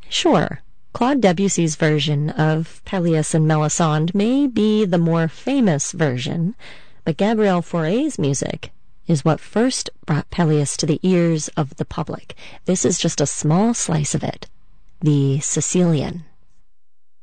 Sure, Claude Debussy's version of Pelléas and Melisande may be the more famous version, but Gabriel Fauré's music is what first brought Pelléas to the ears of the public. This is just a small slice of it, the Sicilian.